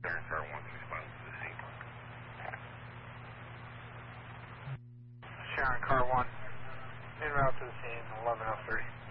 Sharon car 1 responds to the scene. Sharon car 1, en route to the scene, 11:03.